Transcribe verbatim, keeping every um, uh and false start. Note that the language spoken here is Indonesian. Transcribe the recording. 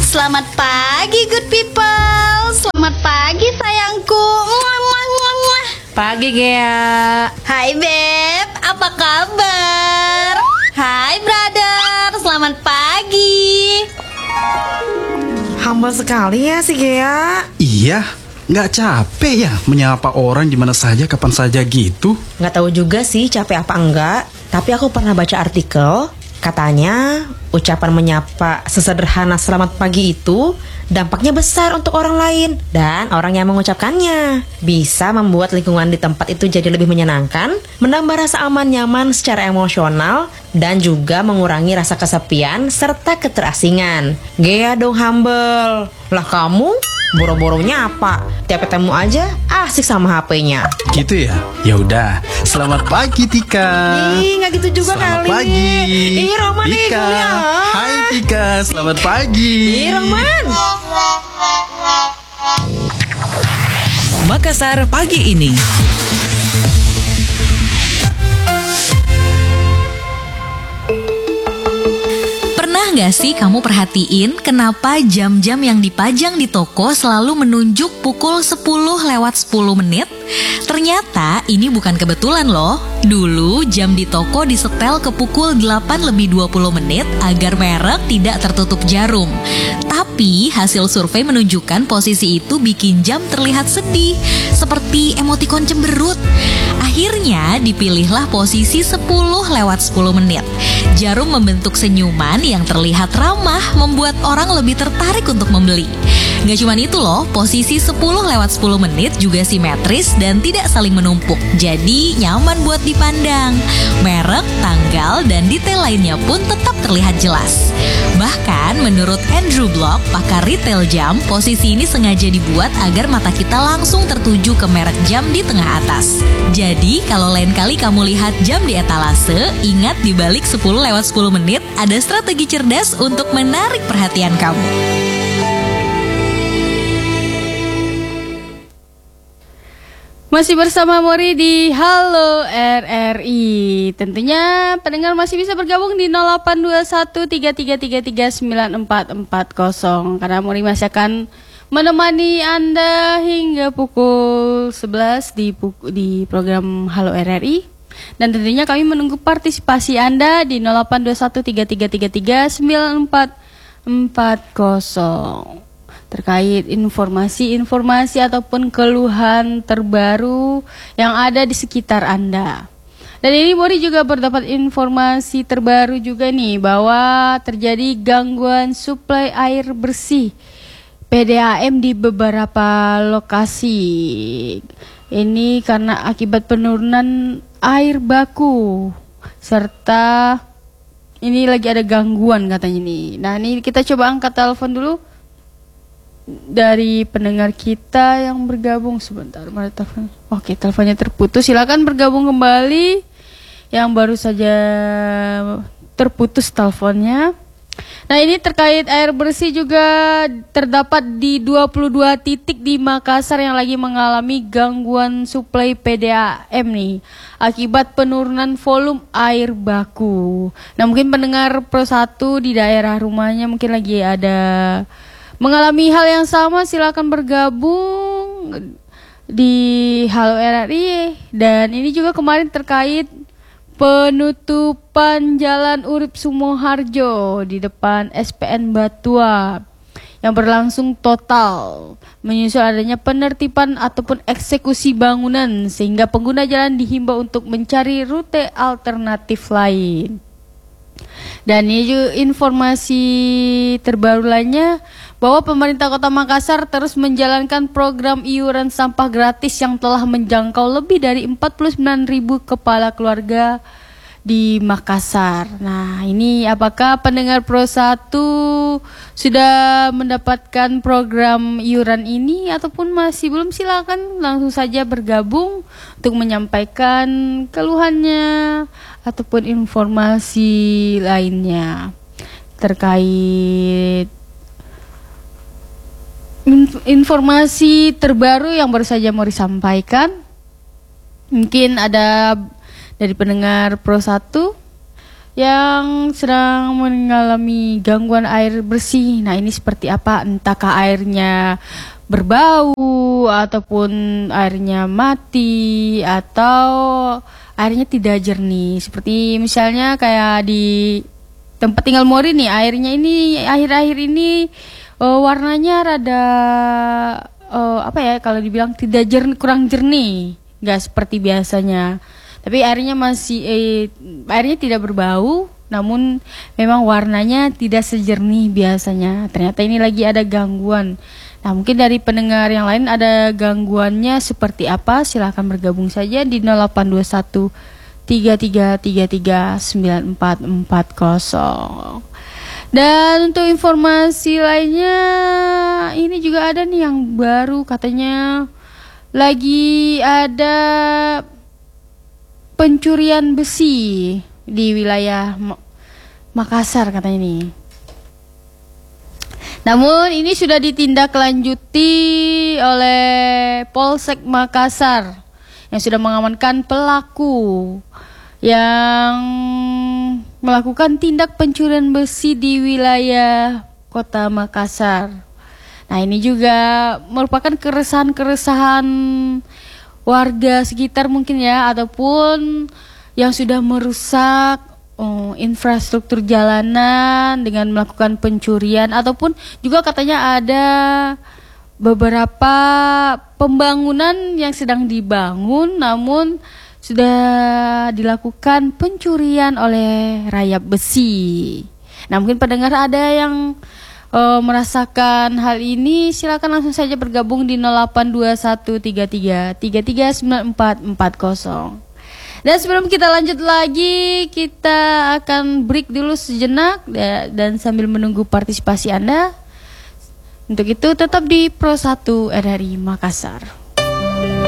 Selamat pagi good people. Selamat pagi sayangku. Muah, muah, muah, muah. Pagi Gea. Hai Beb, apa kabar? Hai brother, selamat pagi. Humble sekali ya si Gea. Iya, nggak capek ya menyapa orang di mana saja, kapan saja gitu? Nggak tahu juga sih capek apa enggak. Tapi aku pernah baca artikel, katanya ucapan menyapa sesederhana selamat pagi itu dampaknya besar untuk orang lain dan orang yang mengucapkannya. Bisa membuat lingkungan di tempat itu jadi lebih menyenangkan, menambah rasa aman nyaman secara emosional, dan juga mengurangi rasa kesepian serta keterasingan. Gea dong humble. Lah kamu boro-boro nyapa, tiap ketemu aja asik sama H P-nya. Gitu ya? Ya udah. Selamat pagi Tika. Ih, nggak gitu juga Selamat kali. pagi. Ih, Roman nih, Tika. kuliah. Hai Tika, selamat pagi. Ih, Roman. Makassar pagi ini. Pernah nggak sih kamu perhatiin kenapa jam-jam yang dipajang di toko selalu menunjuk pukul sepuluh lewat sepuluh menit? Ternyata ini bukan kebetulan loh. Dulu jam di toko disetel ke pukul delapan lebih dua puluh menit agar merek tidak tertutup jarum. Tapi hasil survei menunjukkan posisi itu bikin jam terlihat sedih, seperti emotikon cemberut. Akhirnya dipilihlah posisi sepuluh lewat sepuluh menit. Jarum membentuk senyuman yang terlihat ramah, membuat orang lebih tertarik untuk membeli. Gak cuma itu loh, posisi sepuluh lewat sepuluh menit juga simetris dan tidak saling menumpuk. Jadi nyaman buat dipandang. Merek, tanggal, dan detail lainnya pun tetap terlihat jelas. Bahkan menurut Andrew Block, pakar retail jam, posisi ini sengaja dibuat agar mata kita langsung tertuju ke merek jam di tengah atas. Jadi kalau lain kali kamu lihat jam di etalase, ingat di balik sepuluh lewat sepuluh menit ada strategi cerdas untuk menarik perhatian kamu. Masih bersama Mori di Halo R R I. Tentunya pendengar masih bisa bergabung di nol delapan dua satu tiga tiga tiga tiga sembilan empat empat nol. Karena Mori masih akan menemani Anda hingga pukul sebelas di, di program Halo R R I. Dan tentunya kami menunggu partisipasi Anda di nol delapan dua satu tiga tiga tiga tiga sembilan empat empat nol. Terkait informasi-informasi ataupun keluhan terbaru yang ada di sekitar Anda. Dan ini Mori juga berdapat informasi terbaru juga nih, bahwa terjadi gangguan suplai air bersih P D A M di beberapa lokasi. Ini karena akibat penurunan air baku, serta ini lagi ada gangguan katanya nih. Nah ini kita coba angkat telepon dulu dari pendengar kita yang bergabung. Sebentar, mana telepon? Oke, teleponnya terputus. Silakan bergabung kembali yang baru saja terputus teleponnya. Nah, ini terkait air bersih juga terdapat di dua puluh dua titik di Makassar yang lagi mengalami gangguan suplai P D A M nih, akibat penurunan volume air baku. Nah, mungkin pendengar Pro satu di daerah rumahnya mungkin lagi ada mengalami hal yang sama, silakan bergabung di Halo R R I. Dan ini juga kemarin terkait penutupan Jalan Urip Sumoharjo di depan S P N Batua yang berlangsung total menyusul adanya penertiban ataupun eksekusi bangunan, sehingga pengguna jalan dihimbau untuk mencari rute alternatif lain. Dan ini juga informasi terbaru lainnya, bahwa pemerintah Kota Makassar terus menjalankan program iuran sampah gratis yang telah menjangkau lebih dari empat puluh sembilan ribu kepala keluarga di Makassar. Nah, ini apakah pendengar Pro satu sudah mendapatkan program iuran ini ataupun masih belum? Silakan langsung saja bergabung untuk menyampaikan keluhannya ataupun informasi lainnya terkait informasi terbaru yang baru saja mau disampaikan. Mungkin ada dari pendengar Pro satu yang sedang mengalami gangguan air bersih. Nah, ini seperti apa? Entahkah airnya berbau ataupun airnya mati atau airnya tidak jernih. Seperti misalnya kayak di tempat tinggal Mori nih, airnya ini akhir-akhir ini uh, warnanya rada uh, apa ya, kalau dibilang tidak jernih, kurang jernih, nggak seperti biasanya. Tapi airnya masih eh, airnya tidak berbau, namun memang warnanya tidak sejernih biasanya. Ternyata ini lagi ada gangguan. Nah, mungkin dari pendengar yang lain ada gangguannya seperti apa? Silahkan bergabung saja di nol delapan dua satu tiga tiga tiga tiga sembilan empat empat nol. Dan untuk informasi lainnya, ini juga ada nih yang baru, katanya lagi ada pencurian besi di wilayah Makassar katanya nih. Namun ini sudah ditindaklanjuti oleh Polsek Makassar yang sudah mengamankan pelaku yang melakukan tindak pencurian besi di wilayah Kota Makassar. Nah, ini juga merupakan keresahan-keresahan warga sekitar mungkin ya, ataupun yang sudah merusak oh, infrastruktur jalanan dengan melakukan pencurian, ataupun juga katanya ada beberapa pembangunan yang sedang dibangun namun sudah dilakukan pencurian oleh rayap besi. Nah, mungkin pendengar ada yang uh, merasakan hal ini, silakan langsung saja bergabung di nol delapan dua satu tiga tiga tiga tiga sembilan empat empat nol. Dan sebelum kita lanjut lagi, kita akan break dulu sejenak dan sambil menunggu partisipasi Anda. Untuk itu tetap di Pro satu R R I Makassar.